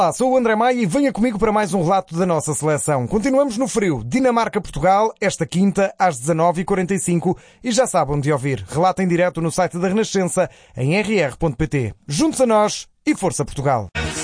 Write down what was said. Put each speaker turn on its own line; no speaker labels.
Olá, sou o André Maia e venha comigo para mais um relato da nossa seleção. Continuamos no frio. Dinamarca-Portugal, esta quinta, às 19h45. E já sabe onde ouvir. Relato em direto no site da Renascença, em rr.pt. Juntos a nós e Força Portugal!